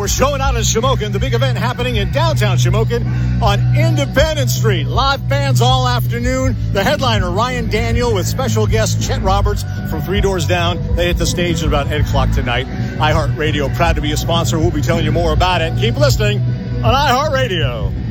showing out in Shamokin, the big event happening in downtown Shamokin on Independence Street. Live bands all afternoon. The headliner, Ryan Daniel, with special guest Chet Roberts from Three Doors Down. They hit the stage at about 8 o'clock tonight. iHeartRadio, proud to be a sponsor. We'll be telling you more about it. Keep listening on iHeartRadio.